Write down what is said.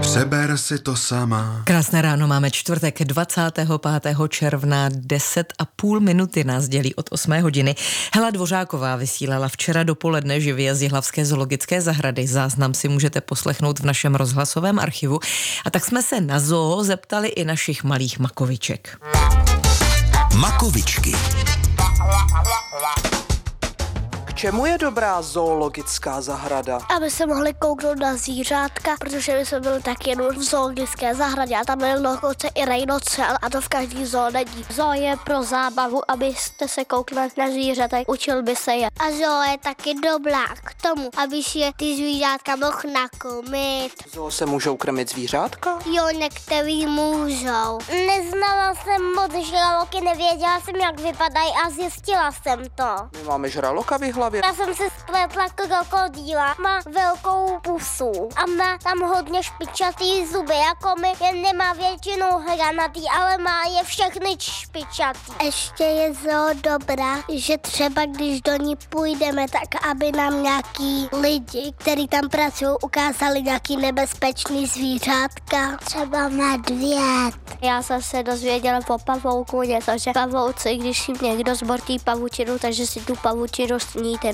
Přeber si to sama. Krásné ráno, máme čtvrtek 25. června, 10,5 minuty nás dělí od 8 hodiny. Hela Dvořáková vysílala včera dopoledne živě z Jihlavské zoologické zahrady. Záznam si můžete poslechnout v našem rozhlasovém archivu. A tak jsme se na zoo zeptali i našich malých makoviček. Makovičky. K čemu je dobrá zoologická zahrada? Aby se mohli kouknout na zvířátka, protože my jsme byli tak jenom v zoologické zahradě a tam byl dokonce i rejnocel a to v každý zoo není. Zoo je pro zábavu, abyste se koukli na zvířata, učil by se je. A zoo je taky dobrá k tomu, aby si je ty zvířátka mohl nakrmit. V zoo se můžou krmit zvířátka? Jo, některý můžou. Neznala jsem moc žraloky, nevěděla jsem, jak vypadají a zjistila jsem to. My máme žraloka v hlavě. Já jsem si spletla krokodýla, má velkou pusu a má tam hodně špičatý zuby, jako my, jen nemá většinou hranatý, ale má je všechny špičatý. Ještě je zoo dobrá, že třeba když do ní půjdeme, tak aby nám nějaký lidi, kteří tam pracují, ukázali nějaký nebezpečný zvířátka. Třeba medvěd. Já jsem se dozvěděla po pavouku něco, že pavouci, když jim někdo zbortí pavučinu, takže si tu pavučinu sníte.